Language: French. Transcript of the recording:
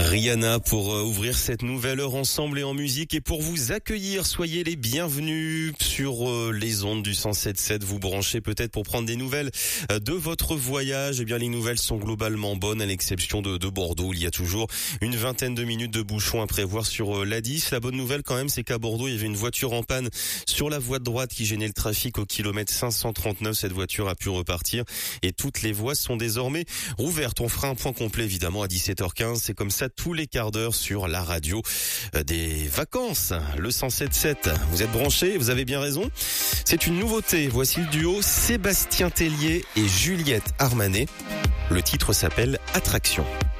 Rihanna pour ouvrir cette nouvelle heure ensemble et en musique, et pour vous accueillir, soyez les bienvenus sur les ondes du 107.7. Vous branchez peut-être pour prendre des nouvelles de votre voyage. Eh bien, les nouvelles sont globalement bonnes à l'exception de Bordeaux. Il y a toujours une vingtaine de minutes de bouchons à prévoir sur l'A10. La bonne nouvelle quand même, c'est qu'à Bordeaux, il y avait une voiture en panne sur la voie de droite qui gênait le trafic au kilomètre 539. Cette voiture a pu repartir et toutes les voies sont désormais rouvertes. On fera un point complet évidemment à 17h15. C'est comme ça tous les quarts d'heure sur la radio des vacances, le 107.7. Vous êtes branchés, vous avez bien raison. C'est une nouveauté. Voici le duo Sébastien Tellier et Juliette Armanet. Le titre s'appelle Attraction.